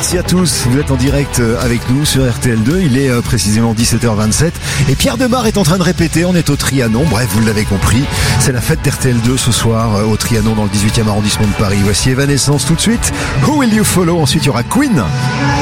Merci à tous, vous êtes en direct avec nous sur RTL2, il est précisément 17h27 et Pierre Demar est en train de répéter, on est au Trianon, bref vous l'avez compris, c'est la fête d'RTL2 ce soir au Trianon dans le 18e arrondissement de Paris. Voici Evanescence tout de suite, Who Will You Follow, ensuite il y aura Queen.